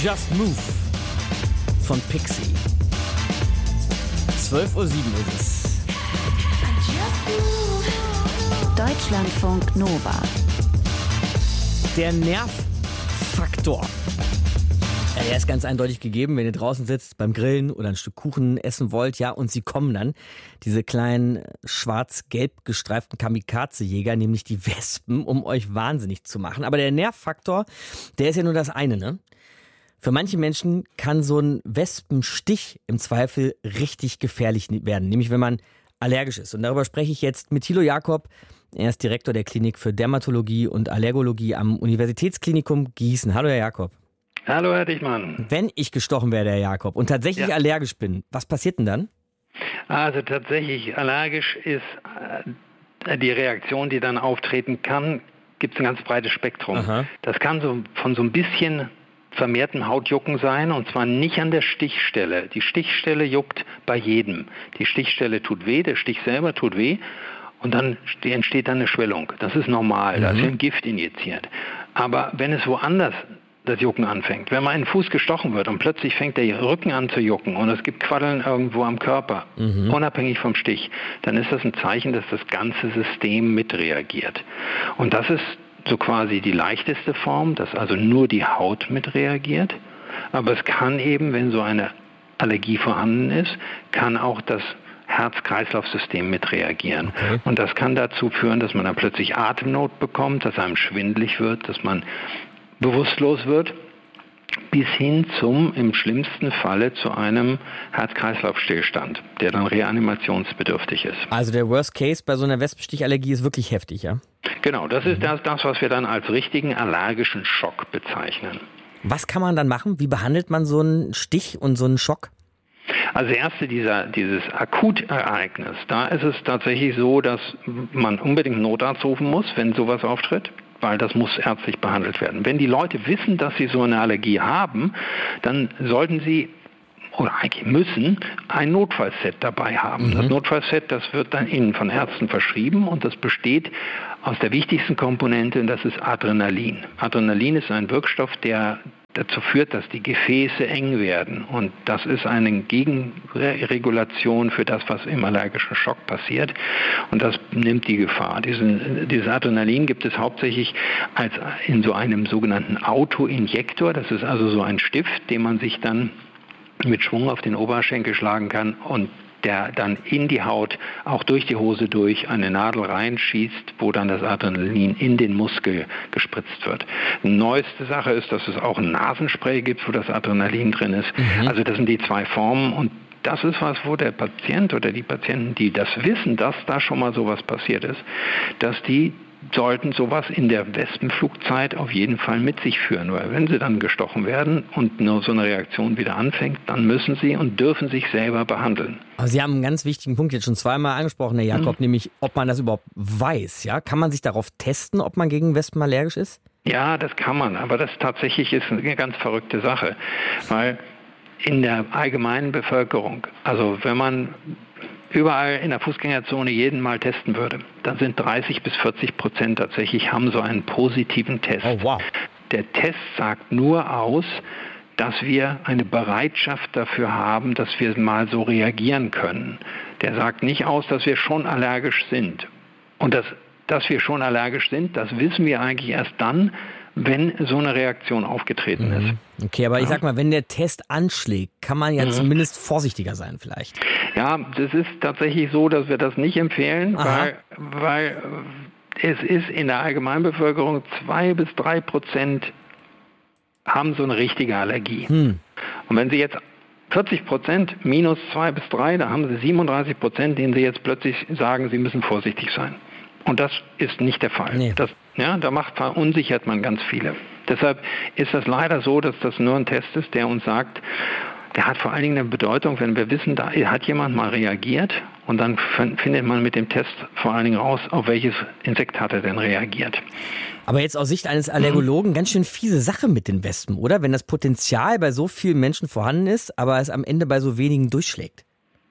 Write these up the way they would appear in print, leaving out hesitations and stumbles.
Just Move von Pixie. 12:07 Uhr ist es. Deutschlandfunk Nova. Der Nervfaktor. Ja, der ist ganz eindeutig gegeben, wenn ihr draußen sitzt beim Grillen oder ein Stück Kuchen essen wollt, ja, und sie kommen dann, diese kleinen schwarz-gelb gestreiften Kamikaze-Jäger, nämlich die Wespen, um euch wahnsinnig zu machen. Aber der Nervfaktor, der ist ja nur das eine, ne? Für manche Menschen kann so ein Wespenstich im Zweifel richtig gefährlich werden, nämlich wenn man allergisch ist. Und darüber spreche ich jetzt mit Thilo Jakob. Er ist Direktor der Klinik für Dermatologie und Allergologie am Universitätsklinikum Gießen. Hallo, Herr Jakob. Hallo, Herr Dichmann. Wenn ich gestochen werde, Herr Jakob, und tatsächlich allergisch bin, was passiert denn dann? Also tatsächlich allergisch ist die Reaktion, die dann auftreten kann, gibt es ein ganz breites Spektrum. Aha. Das kann von so ein bisschen vermehrten Hautjucken sein, und zwar nicht an der Stichstelle. Die Stichstelle juckt bei jedem. Die Stichstelle tut weh, der Stich selber tut weh, und dann entsteht dann eine Schwellung. Das ist normal, da ist ja ein Gift injiziert. Aber wenn es woanders das Jucken anfängt, wenn man in den Fuß gestochen wird und plötzlich fängt der Rücken an zu jucken und es gibt Quaddeln irgendwo am Körper, unabhängig vom Stich, dann ist das ein Zeichen, dass das ganze System mitreagiert. Und das ist so quasi die leichteste Form, dass also nur die Haut mitreagiert. Aber es kann eben, wenn so eine Allergie vorhanden ist, kann auch das Herz-Kreislauf-System mitreagieren. Okay. Und das kann dazu führen, dass man dann plötzlich Atemnot bekommt, dass einem schwindelig wird, dass man bewusstlos wird, bis hin zum, im schlimmsten Falle, zu einem Herz-Kreislauf-Stillstand, der dann reanimationsbedürftig ist. Also der Worst Case bei so einer Wespenstichallergie ist wirklich heftig, ja? Genau, das ist das, was wir dann als richtigen allergischen Schock bezeichnen. Was kann man dann machen? Wie behandelt man so einen Stich und so einen Schock? Also dieses Akutereignis, da ist es tatsächlich so, dass man unbedingt einen Notarzt rufen muss, wenn sowas auftritt, weil das muss ärztlich behandelt werden. Wenn die Leute wissen, dass sie so eine Allergie haben, dann sollten sie oder eigentlich müssen ein Notfallset dabei haben. Das Notfallset, das wird dann ihnen von Ärzten verschrieben, und das besteht aus der wichtigsten Komponente, und das ist Adrenalin. Adrenalin ist ein Wirkstoff, der dazu führt, dass die Gefäße eng werden, und das ist eine Gegenregulation für das, was im allergischen Schock passiert, und das nimmt die Gefahr. Dieses Adrenalin gibt es hauptsächlich in so einem sogenannten Autoinjektor. Das ist also so ein Stift, den man sich dann mit Schwung auf den Oberschenkel schlagen kann und der dann in die Haut, auch durch die Hose durch, eine Nadel reinschießt, wo dann das Adrenalin in den Muskel gespritzt wird. Neueste Sache ist, dass es auch ein Nasenspray gibt, wo das Adrenalin drin ist. Also das sind die zwei Formen, und das ist was, wo der Patient oder die Patienten, die das wissen, dass da schon mal sowas passiert ist, dass die sollten sowas in der Wespenflugzeit auf jeden Fall mit sich führen, weil wenn sie dann gestochen werden und nur so eine Reaktion wieder anfängt, dann müssen sie und dürfen sich selber behandeln. Aber Sie haben einen ganz wichtigen Punkt jetzt schon zweimal angesprochen, Herr Jakob, nämlich ob man das überhaupt weiß. Ja? Kann man sich darauf testen, ob man gegen Wespen allergisch ist? Ja, das kann man, aber das tatsächlich ist eine ganz verrückte Sache, weil in der allgemeinen Bevölkerung, also wenn man überall in der Fußgängerzone jeden mal testen würde, dann sind 30-40% tatsächlich haben so einen positiven Test. Oh, wow. Der Test sagt nur aus, dass wir eine Bereitschaft dafür haben, dass wir mal so reagieren können. Der sagt nicht aus, dass wir schon allergisch sind. Und dass wir schon allergisch sind, das wissen wir eigentlich erst dann, wenn so eine Reaktion aufgetreten ist. Okay, aber ich sag mal, wenn der Test anschlägt, kann man ja zumindest vorsichtiger sein vielleicht. Ja, das ist tatsächlich so, dass wir das nicht empfehlen, weil es ist in der Allgemeinbevölkerung 2-3% haben so eine richtige Allergie. Und wenn Sie jetzt 40% minus 2-3, da haben Sie 37%, denen Sie jetzt plötzlich sagen, Sie müssen vorsichtig sein. Und das ist nicht der Fall. Nee. Verunsichert man ganz viele. Deshalb ist das leider so, dass das nur ein Test ist, der uns sagt, der hat vor allen Dingen eine Bedeutung, wenn wir wissen, da hat jemand mal reagiert, und dann findet man mit dem Test vor allen Dingen raus, auf welches Insekt hat er denn reagiert. Aber jetzt aus Sicht eines Allergologen ganz schön fiese Sache mit den Wespen, oder? Wenn das Potenzial bei so vielen Menschen vorhanden ist, aber es am Ende bei so wenigen durchschlägt.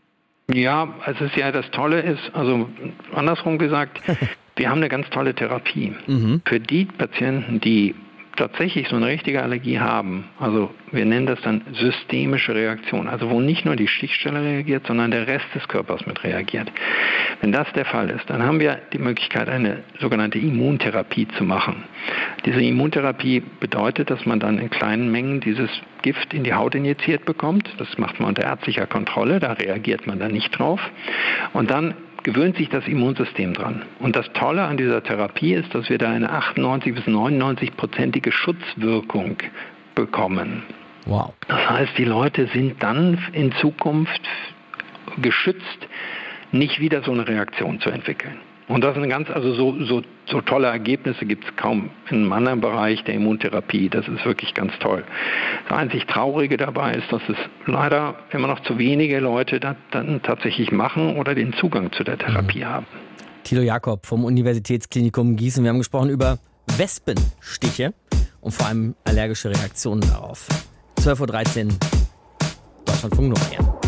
Ja, es ist ja, das Tolle ist, also andersrum gesagt, wir haben eine ganz tolle Therapie. Für die Patienten, die tatsächlich so eine richtige Allergie haben, also wir nennen das dann systemische Reaktion, also wo nicht nur die Stichstelle reagiert, sondern der Rest des Körpers mit reagiert. Wenn das der Fall ist, dann haben wir die Möglichkeit, eine sogenannte Immuntherapie zu machen. Diese Immuntherapie bedeutet, dass man dann in kleinen Mengen dieses Gift in die Haut injiziert bekommt. Das macht man unter ärztlicher Kontrolle, da reagiert man dann nicht drauf. Und dann gewöhnt sich das Immunsystem dran. Und das Tolle an dieser Therapie ist, dass wir da eine 98- bis 99-prozentige Schutzwirkung bekommen. Wow. Das heißt, die Leute sind dann in Zukunft geschützt, nicht wieder so eine Reaktion zu entwickeln. Und das sind so tolle Ergebnisse gibt es kaum in einem anderen Bereich der Immuntherapie. Das ist wirklich ganz toll. Das einzig Traurige dabei ist, dass es leider immer noch zu wenige Leute das dann tatsächlich machen oder den Zugang zu der Therapie haben. Thilo Jakob vom Universitätsklinikum Gießen. Wir haben gesprochen über Wespenstiche und vor allem allergische Reaktionen darauf. 12:13 Uhr, Deutschlandfunk Nova.